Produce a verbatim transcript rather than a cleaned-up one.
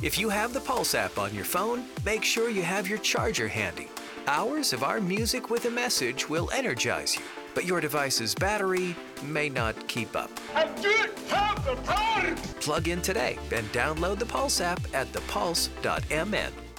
If you have the Pulse app on your phone, make sure you have your charger handy. Hours of our music with a message will energize you, but your device's battery may not keep up. I didn't have the time! Plug in today and download the Pulse app at the pulse dot m n.